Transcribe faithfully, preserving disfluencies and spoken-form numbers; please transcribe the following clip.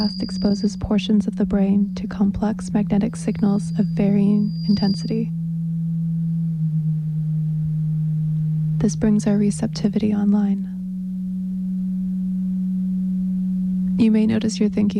exposes portions of the brain to complex magnetic signals of varying intensity. This brings our receptivity online. You may notice you're thinking